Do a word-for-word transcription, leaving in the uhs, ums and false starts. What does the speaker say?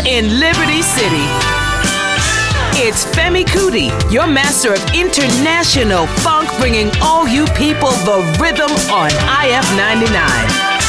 in Liberty City. It's Femi Kuti, your master of international funk, bringing all you people the rhythm on I F ninety-nine.